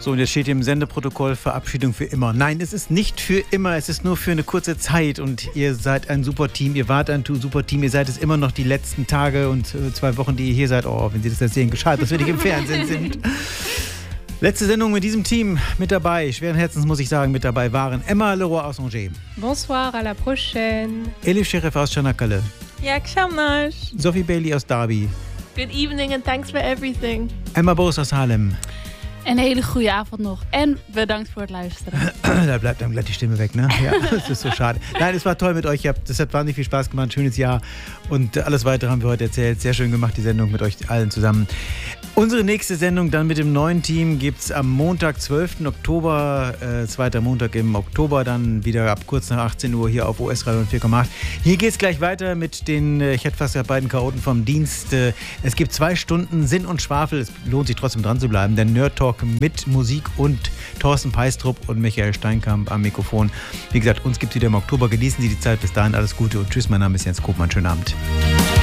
So, und jetzt steht hier im Sendeprotokoll Verabschiedung für immer. Nein, es ist nicht für immer, es ist nur für eine kurze Zeit und ihr seid ein super Team, ihr wart ein super Team, ihr seid es immer noch die letzten Tage und 2 Wochen, die ihr hier seid. Oh, wenn Sie das jetzt sehen, gescheit, dass wir nicht im Fernsehen sind. Letzte Sendung mit diesem Team mit dabei, schweren Herzens muss ich sagen, mit dabei waren Emma Leroy aus Angers. Bonsoir, à la prochaine. Elif Sheriff aus Çanakkale. Jak Shamnash. Sophie Bailey aus Derby. Good evening and thanks for everything. Emma Boos aus Haarlem. Een hele goede avond nog. En bedankt voor het luisteren. Da bleibt einem gleich die Stimme weg, ne? Ja, das ist so schade. Nein, es war toll mit euch. Das hat wahnsinnig viel Spaß gemacht. Schönes Jahr. Und alles Weitere haben wir heute erzählt. Sehr schön gemacht, die Sendung mit euch allen zusammen. Unsere nächste Sendung dann mit dem neuen Team gibt es am Montag, 12. Oktober. Zweiter Montag im Oktober. Dann wieder ab kurz nach 18 Uhr hier auf OS Radio 4,8. Hier geht es gleich weiter mit den, ich hätte fast gesagt, beiden Chaoten vom Dienst. Es gibt 2 Stunden Sinn und Schwafel. Es lohnt sich trotzdem dran zu bleiben. Der Nerd Talk mit Musik und Thorsten Peistrup und Michael Steinkamp am Mikrofon. Wie gesagt, uns gibt es wieder im Oktober. Genießen Sie die Zeit. Bis dahin alles Gute und tschüss. Mein Name ist Jens Kopmann. Schönen Abend.